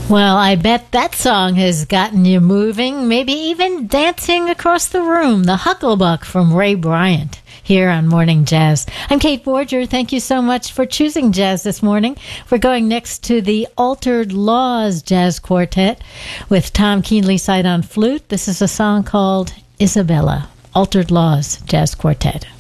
Well, I bet that song has gotten you moving, maybe even dancing across the room. The Hucklebuck from Ray Bryant here on Morning Jazz. I'm Kate Borger. Thank you so much for choosing jazz this morning. We're going next to the Altered Laws Jazz Quartet with Tom Keenly-Side on flute. This is a song called Isabella. Altered Laws Jazz Quartet.